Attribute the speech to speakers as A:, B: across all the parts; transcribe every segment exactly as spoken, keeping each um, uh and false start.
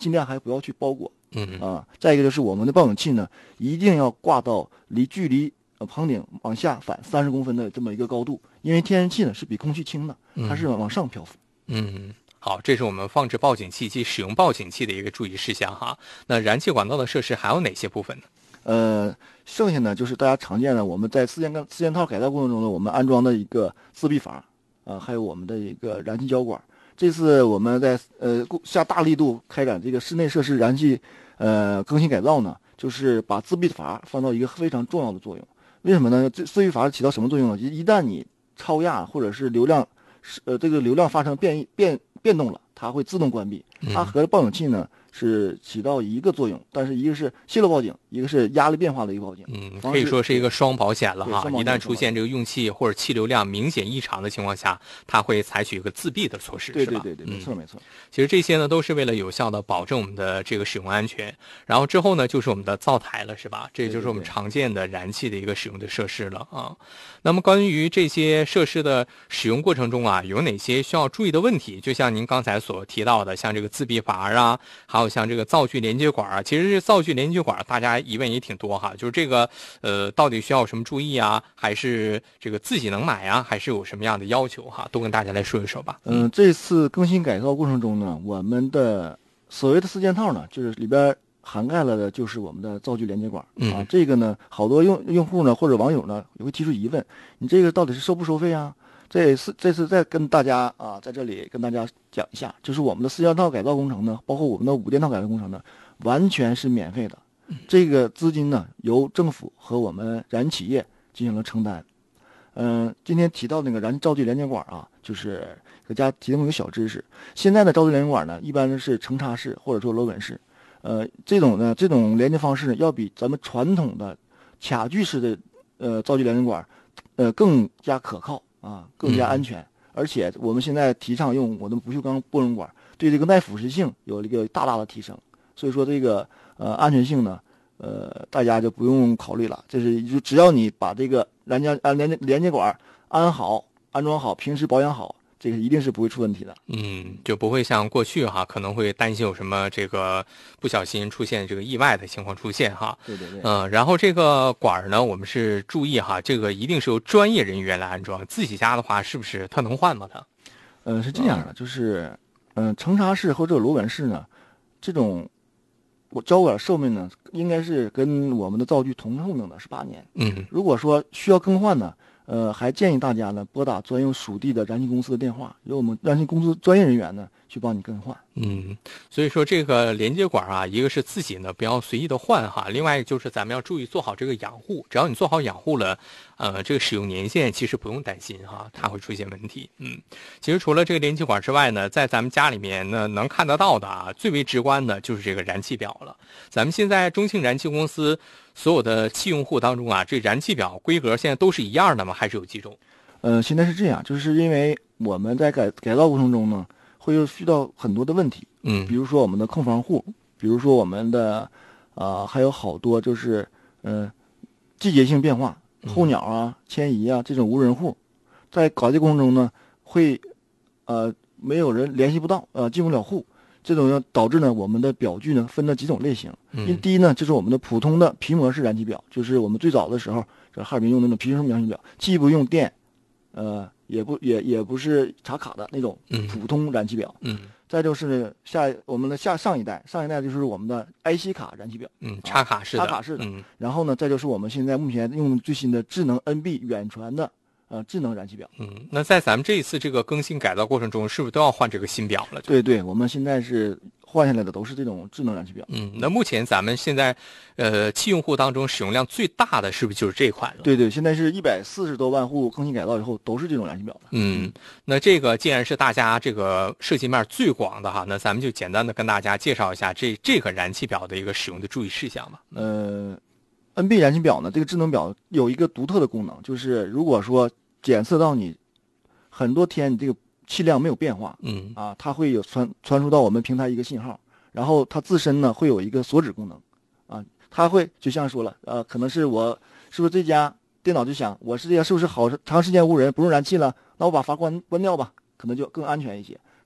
A: 尽量还不要去包裹。
B: 嗯
A: 啊，再一个就是我们的报警器呢，一定要挂到离距离呃棚顶往下反三十公分的这么一个高度，因为天然气呢是比空气轻的，它是往上漂浮。
B: 嗯，好，这是我们放置报警器及使用报警器的一个注意事项哈。那燃气管道的设施还有哪些部分呢？
A: 呃，剩下呢就是大家常见的，我们在四件四件套改造过程中呢，我们安装的一个自闭阀，啊，还有我们的一个燃气交管。这次我们在呃下大力度开展这个室内设施燃气呃更新改造呢，就是把自闭阀放到一个非常重要的作用。为什么呢？这自闭阀起到什么作用呢？一旦你超压或者是流量呃这个流量发生变变变动了，它会自动关闭。它和报警器呢是起到一个作用，但是一个是泄漏报警，一个是压力变化的一个报警。
B: 嗯，可以说是一个双保险了哈。一旦出现这个用气或者气流量明显异常的情况下，它会采取一个自闭的措施，
A: 对
B: 是吧？
A: 对对对，没错没错。
B: 其实这些呢都是为了有效的保证我们的这个使用安全。然后之后呢就是我们的灶台了，是吧？这就是我们常见的燃气的一个使用的设施了啊。那么关于这些设施的使用过程中啊，有哪些需要注意的问题？就像您刚才所提到的，像这个自闭阀啊，还有像这个灶具连接管啊，其实这灶具连接管大家疑问也挺多哈，就是这个呃到底需要什么注意啊？还是这个自己能买啊？还是有什么样的要求哈？都跟大家来说一说吧。
A: 嗯，这次更新改造过程中呢，我们的所谓的四件套呢，就是里边涵盖了的就是我们的灶具连接管、
B: 嗯、
A: 啊。这个呢，好多用用户呢或者网友呢也会提出疑问，你这个到底是收不收费啊？这次这次再跟大家啊，在这里跟大家讲一下，就是我们的四件套改造工程呢，包括我们的五件套改造工程呢，完全是免费的。这个资金呢，由政府和我们燃气企业进行了承担。嗯、呃，今天提到那个燃气灶具连接管啊，就是给大家提供一个小知识。现在的灶具连接管呢，一般是成插式或者说螺纹式。呃，这种呢，这种连接方式呢，要比咱们传统的卡具式的呃灶具连接管，呃更加可靠啊，更加安全。嗯、而且我们现在提倡用我的不锈钢波容管，对这个耐腐蚀性有了一个大大的提升。所以说这个呃安全性呢，呃大家就不用考虑了。这是就只要你把这个燃家安连连接管安好、安装好，平时保养好。这个一定是不会出问题的。
B: 嗯，就不会像过去哈，可能会担心有什么这个不小心出现这个意外的情况出现哈。
A: 对对对。
B: 嗯、呃，然后这个管呢，我们是注意哈，这个一定是由专业人员来安装。自己家的话，是不是它能换吗？它？
A: 呃，是这样的，嗯、就是，嗯、呃，成插式或者螺纹式呢，这种我胶管寿命呢，应该是跟我们的灶具同寿命的是八年。
B: 嗯，
A: 如果说需要更换呢？呃，还建议大家呢拨打专用属地的燃气公司的电话，由我们燃气公司专业人员呢去帮你更换。
B: 嗯，所以说这个连接管啊，一个是自己呢不要随意的换哈，另外就是咱们要注意做好这个养护。只要你做好养护了，呃，这个使用年限其实不用担心哈，它会出现问题。嗯，其实除了这个连接管之外呢，在咱们家里面呢能看得到的啊，最为直观的就是这个燃气表了。咱们现在中庆燃气公司所有的气用户当中啊，这燃气表规格现在都是一样的吗？还是有几种？
A: 呃，现在是这样，就是因为我们在改改造过程中呢，会有遇到很多的问题，
B: 嗯，
A: 比如说我们的控房户，比如说我们的啊、呃，还有好多就是呃季节性变化，候鸟啊、迁移啊这种无人户，在搞这过程中呢，会呃没有人联系不到，呃进不了户。这种呢导致呢我们的表具呢分了几种类型。因为第一呢就是我们的普通的皮膜式燃气表，就是我们最早的时候这哈尔滨用那种皮膜式燃气表，既不用电，呃也不也也不是插卡的那种普通燃气表。
B: 嗯。
A: 再就是下我们的下上一代，上一代就是我们的 I C 卡燃气表，
B: 嗯，插卡式的，
A: 插卡式的。
B: 嗯。
A: 然后呢，再就是我们现在目前用最新的智能 N B 远传的。呃，智能燃气表。
B: 嗯，那在咱们这一次这个更新改造过程中，是不是都要换这个新表了？
A: 对对，我们现在是换下来的都是这种智能燃气表。
B: 嗯，那目前咱们现在，呃，气用户当中使用量最大的是不是就是这款了？
A: 对对，现在是一百四十多万户更新改造以后都是这种燃气表的。
B: 嗯，那这个既然是大家这个涉及面最广的哈，那咱们就简单的跟大家介绍一下这这个燃气表的一个使用的注意事项吧。
A: 呃 ，N B 燃气表呢，这个智能表有一个独特的功能，就是如果说检测到你很多天你这个气量没有变化，
B: 嗯
A: 啊，它会有传传输到我们平台一个信号，然后它自身呢会有一个锁止功能，啊，它会就像说了，呃，可能是我是不是这家电脑就想我是这家是不是好长时间无人不用燃气了，那我把阀关关掉吧，可能就更安全一些。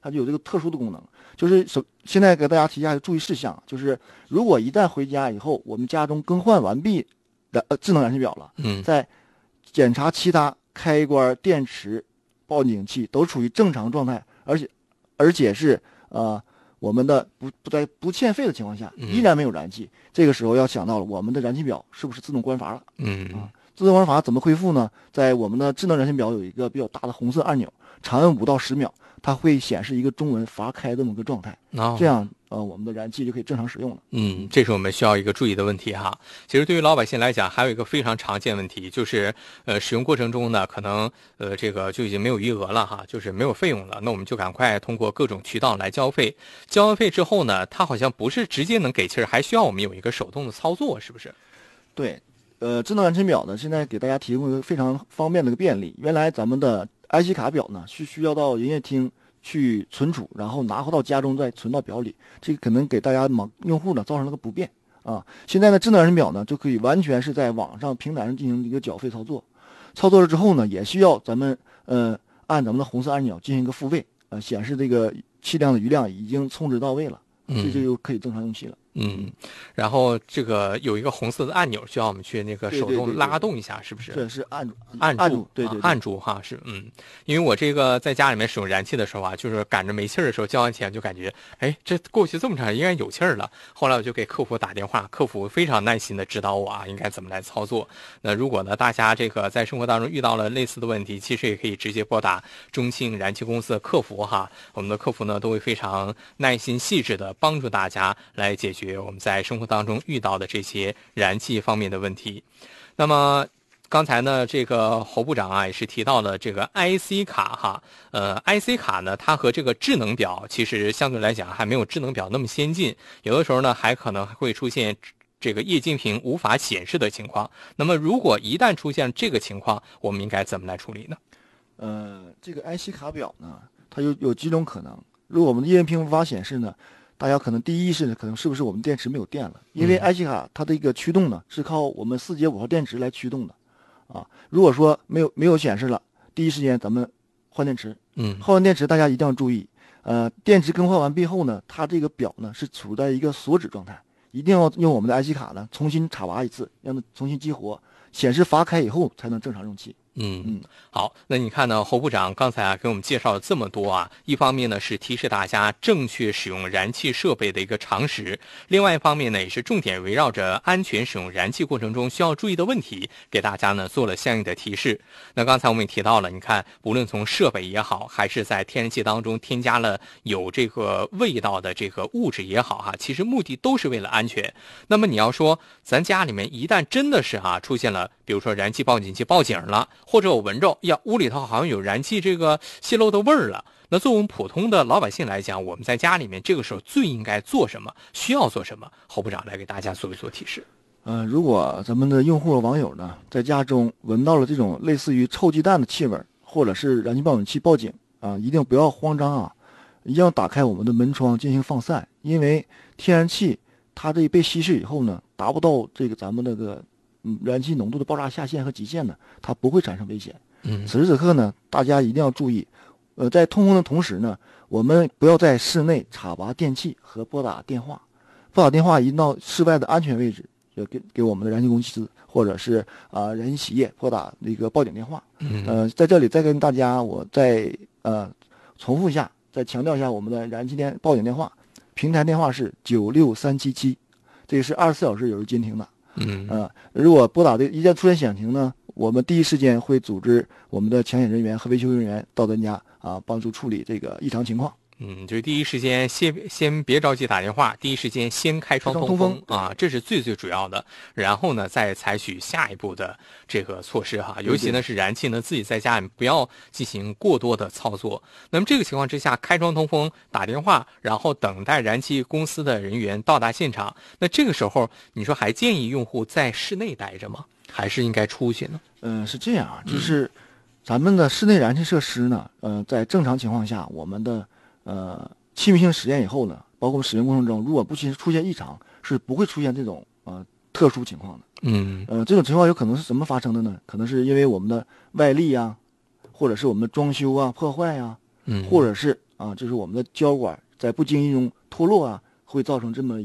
A: 它就有这个特殊的功能，就是首现在给大家提一下注意事项，就是如果一旦回家以后，我们家中更换完毕的呃智能燃气表了，
B: 嗯，
A: 在检查其他开关、电池、报警器都处于正常状态，而且而且是呃我们的不不在不欠费的情况下，依然没有燃气，嗯、这个时候要想到了我们的燃气表是不是自动关阀了？
B: 嗯
A: 啊，自动关阀怎么恢复呢？在我们的智能燃气表有一个比较大的红色按钮，长按五到十秒，它会显示一个中文阀开的这么个状态，
B: 哦、
A: 这样呃我们的燃气就可以正常使用了。
B: 嗯，这是我们需要一个注意的问题哈。其实对于老百姓来讲，还有一个非常常见的问题，就是呃使用过程中呢，可能呃这个就已经没有余额了哈，就是没有费用了，那我们就赶快通过各种渠道来交费。交完费之后呢，它好像不是直接能给气儿，还需要我们有一个手动的操作，是不是？
A: 对，呃，智能燃气表呢，现在给大家提供一个非常方便的一个便利。原来咱们的 I C 卡表呢是需要到营业厅去存储，然后拿回到家中再存到表里，这个可能给大家忙用户呢造成了个不便啊。现在呢，智能燃气表呢就可以完全是在网上平台上进行一个缴费操作，操作了之后呢，也需要咱们呃按咱们的红色按钮进行一个付费，呃显示这个气量的余量已经充值到位了，这就可以正常用气了。
B: 嗯，然后这个有一个红色的按钮，需要我们去那个手动拉动一下，是不是？
A: 对，是按住，
B: 按住，
A: 按住，对对，
B: 按住哈，是嗯，因为我这个在家里面使用燃气的时候啊，就是赶着没气儿的时候，交完钱就感觉，哎，这过去这么长，应该有气儿了。后来我就给客服打电话，客服非常耐心的指导我啊，应该怎么来操作。那如果呢，大家这个在生活当中遇到了类似的问题，其实也可以直接拨打中信燃气公司的客服哈，我们的客服呢都会非常耐心细致的帮助大家来解决我们在生活当中遇到的这些燃气方面的问题。那么刚才呢，这个侯部长啊也是提到了这个 I C 卡哈，呃 ，I C 卡呢，它和这个智能表其实相对来讲还没有智能表那么先进，有的时候呢还可能会出现这个液晶屏无法显示的情况。那么如果一旦出现这个情况，我们应该怎么来处理呢？
A: 呃，这个 I C 卡表呢，它有有几种可能。如果我们的液晶屏无法显示呢，大家可能第一意识呢，可能是不是我们电池没有电了？因为 I C 卡它的一个驱动呢，是靠我们四节五号电池来驱动的，啊，如果说没有没有显示了，第一时间咱们换电池。
B: 嗯，
A: 换完电池大家一定要注意，呃，电池更换完毕后呢，它这个表呢是处在一个锁止状态，一定要用我们的 I C 卡呢重新插拔一次，让它重新激活，显示阀开以后才能正常用气。
B: 嗯嗯，好，那你看呢，侯部长刚才啊给我们介绍了这么多啊，一方面呢是提示大家正确使用燃气设备的一个常识，另外一方面呢也是重点围绕着安全使用燃气过程中需要注意的问题，给大家呢做了相应的提示。那刚才我们也提到了，你看，无论从设备也好，还是在天然气当中添加了有这个味道的这个物质也好哈，其实目的都是为了安全。那么你要说咱家里面一旦真的是啊出现了，比如说燃气报警器报警了，或者我闻着呀，屋里头好像有燃气这个泄漏的味儿了。那作为我们普通的老百姓来讲，我们在家里面这个时候最应该做什么？需要做什么？侯部长来给大家做一做提示。
A: 呃，如果咱们的用户网友呢，在家中闻到了这种类似于臭鸡蛋的气味，或者是燃气报警器报警啊，一定不要慌张啊，一定要打开我们的门窗进行放散，因为天然气它这被稀释以后呢，达不到这个咱们那个。嗯，燃气浓度的爆炸下限和极限呢，它不会产生危险。
B: 嗯，
A: 此时此刻呢，大家一定要注意，呃，在通风的同时呢，我们不要在室内插拔电器和拨打电话，拨打电话一定到室外的安全位置，就给给我们的燃气公司或者是啊、呃、燃气企业拨打那个报警电话。
B: 嗯，
A: 呃，在这里再跟大家我再呃重复一下，再强调一下我们的燃气电报警电话，平台电话是九六三七七，这个是二十四小时有人监听的。
B: 嗯
A: 呃，如果拨打的一旦出现响停呢，我们第一时间会组织我们的抢险人员和维修人员到咱家啊，帮助处理这个异常情况。
B: 嗯，就是第一时间先先别着急打电话，第一时间先开窗通风啊，这是最最主要的。然后呢，再采取下一步的这个措施哈。尤其呢是燃气呢自己在家里不要进行过多的操作。那么这个情况之下，开窗通风、打电话，然后等待燃气公司的人员到达现场。那这个时候，你说还建议用户在室内待着吗？还是应该出去呢？
A: 嗯、呃，是这样啊，就是咱们的室内燃气设施呢，呃，在正常情况下，我们的呃，气密性实验以后呢，包括使用过程中，如果不出现异常，是不会出现这种呃特殊情况的。
B: 嗯，
A: 呃，这种情况有可能是怎么发生的呢？可能是因为我们的外力啊，或者是我们的装修啊破坏啊，
B: 嗯，
A: 或者是啊，就是我们的胶管在不经意中脱落啊，会造成这么